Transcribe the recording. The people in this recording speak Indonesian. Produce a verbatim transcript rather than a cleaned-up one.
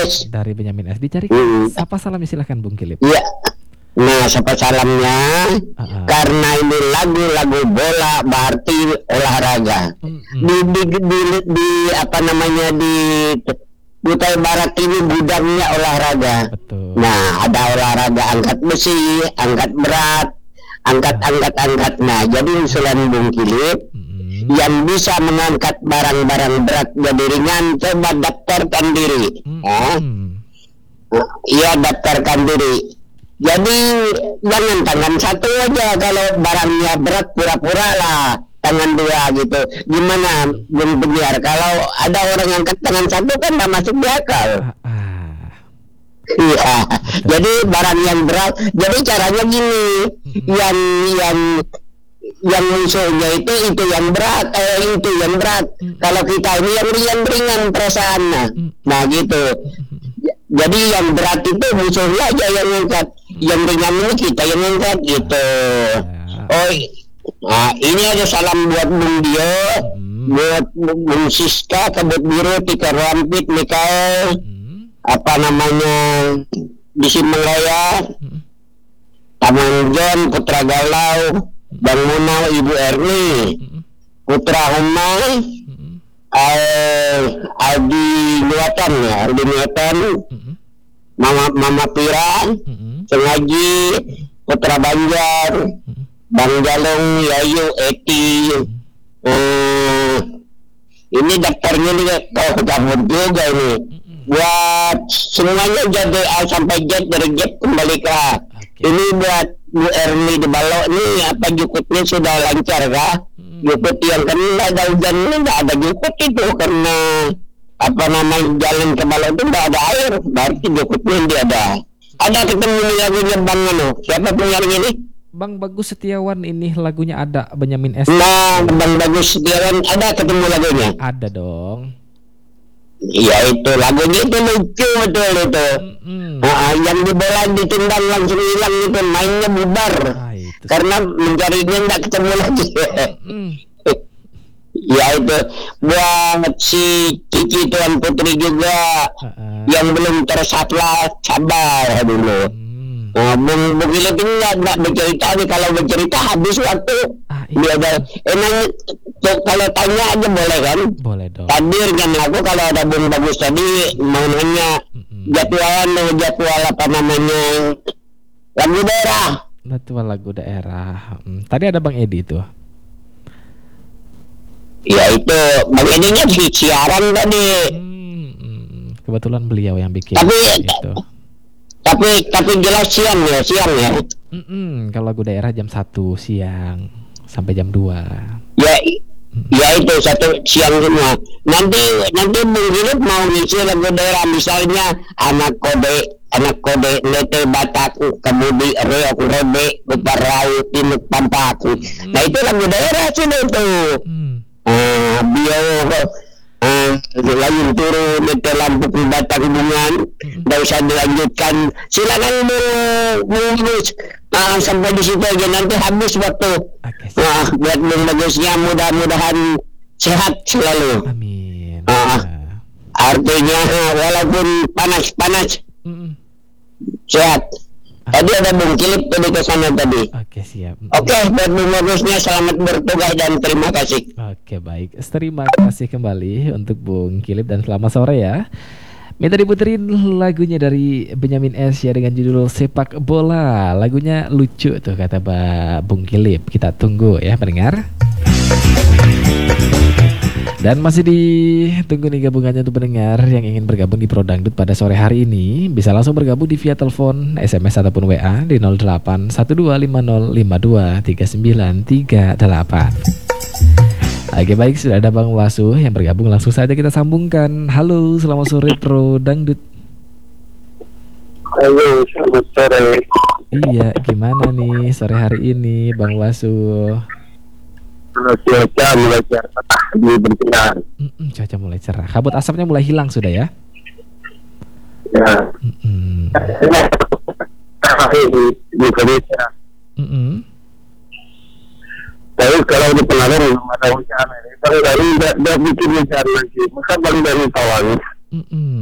S. Dari Benyamin S. Dicari Hmm. siapa salamnya, silahkan Bung Kilip. Iya. Nah, siapa salamnya? Uh-uh. Karena ini lagu-lagu bola berarti olahraga. Mm-mm. Di, di, di, di apa namanya di Kutai Barat ini gudangnya olahraga. Betul. Nah, ada olahraga angkat besi, angkat berat, angkat-angkat angkat. Nah, jadi usulan Bung Kilip, Mm-mm. yang bisa mengangkat barang-barang berat jadi ringan, coba daftarkan diri. Ya. Mm-mm. Iya, daftarkan diri. Jadi jangan tangan satu aja, kalau barangnya berat pura-pura lah tangan dua gitu. Gimana Bung Biar, kalau ada orang angkat tangan satu kan tak masuk di akal. Ah, ah. Iya. Jadi barang yang berat. Jadi caranya gini, Mm-mm. yang yang yang musuhnya itu itu yang berat, eh itu yang berat. Mm-mm. Kalau kita ini yang ringan-ringan perasaannya. Mm-mm. Nah gitu. Jadi yang berat itu musuhnya aja yang angkat, yang ringan ini kita yang angkat gitu. Oh, nah ini ada salam buat Bung Dio, Mm-mm. buat Bung Siska, Kebut Biru, Tika Rampit, Mikael, Mm-mm. apa namanya di Simalaya, Mm-mm. Taman John, Putra Galau, Bang Munau, Ibu Erni, Mm-mm. Putra Humai, Mm-mm. eh, Aldi Nuatan ya, Aldi Nuatan, Mm-mm. Mama Mama Pira, Mm-mm. Sengaji, Putra Banjar, Mm-mm. Bang Jalung, Yayu, Eti. Eh, ini daftarnya nih kalau cabut juga ini. Mm-mm. Buat semuanya jadi A sampai Z, dari Z kembali ke A. Oke. Ini buat Bu Erni di Balok nih, apa jukutnya sudah lancar kah? Mm-mm. Jukut yang kan ada hujan ini nggak ada jukut itu, karena apa namanya jalan ke Balok itu nggak ada air, berarti jukutnya dia ada. Ada ketemu lagunya Bang Mano, siapa penyanyi ini? Bang Bagus Setiawan, ini lagunya ada Benyamin S. Nah, Bang Bagus Setiawan ada ketemu lagunya. Ada dong. Iya itu lagunya itu lucu betul itu. Mm-mm. Nah, yang di bola ditendang langsung hilang itu, mainnya bubar Ah, itu. karena mencarinya nggak ketemu lagi. Mm. Ya itu buat si Kiki Tuan Putri juga Uh-uh. yang belum tersaplah, sabar dulu. Mm. Nah, Bung Bung Ilip ini nggak nggak bercerita nih, kalau bercerita habis waktu. Ah, Dia ada emang tuh, kalau tanya aja boleh kan? boleh dong. Hadir kan aku kalau ada Bung Bagus tadi mau nanya Mm-mm. jadwalan jadwal apa namanya lagu daerah. Betul, lagu daerah. Mm. Tadi ada Bang Edi tuh. Ya itu Bang Edinya di siaran tadi. Mm, mm. Kebetulan beliau yang bikin Tapi- itu. Tapi tapi jelas siang ya, siang ya. Mm-mm. Kalau lagu daerah jam satu siang sampai jam dua. Ya ya itu satu siang semua. Nanti nanti Bung Hidup mau ngisi lagu daerah, misalnya anak kode anak kode nete Batak kemudi reok rebe bebar laut timuk pampak. Nah itu lagu daerah sudah itu. Mm. Uh, bio uh, layu turun nete lampu Batak hubungan. Tidak usah dilanjutkan. Silakan Bung Hidup. Nah, sampai di situ aja, nanti habis waktu. Oke. Nah, buat Bung Bagusnya mudah-mudahan sehat selalu. Amin. Ah. Nah. Artinya walaupun panas-panas Mm-mm. sehat. Tadi ada Bung Kilip tadi ke sana tadi. Oke, siap. Mm. Oke, buat Bung Bagusnya selamat bertugas dan terima kasih. Oke, baik. Terima kasih kembali untuk Bung Kilip dan selamat sore ya. Minta diputerin lagunya dari Benyamin S ya dengan judul Sepak Bola. Lagunya lucu tuh kata Mbak Bung Kilip. Kita tunggu ya pendengar. Dan masih ditunggu nih gabungannya untuk pendengar yang ingin bergabung di Pro Dangdut pada sore hari ini. Bisa langsung bergabung di via telepon, S M S ataupun W A di nol delapan satu dua lima nol lima dua tiga sembilan tiga delapan. Oke, baik, sudah ada Bang Wasu yang bergabung, langsung saja kita sambungkan. Halo, selamat sore Pro Dangdut. Halo, selamat sore. Iya, gimana nih sore hari ini Bang Wasu? Cuaca mulai cerah di bersinar. Mm-mm, cuaca mulai cerah, kabut asapnya mulai hilang sudah ya? Ya. Mm-mm. Di di Indonesia. Mm-mm. Tapi kalau di Pengadar belum ada hujan. Kalau dari tidak bikin hujan lagi, maka baru dari Tawang. Mm-mm.